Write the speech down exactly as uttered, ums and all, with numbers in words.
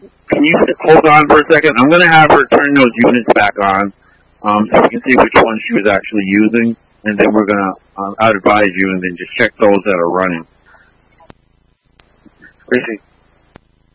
can you hold on for a second? I'm going to have her turn those units back on, um, so we can see which one she was actually using, and then we're going to um, out advise you, and then just check those that are running. Gracie.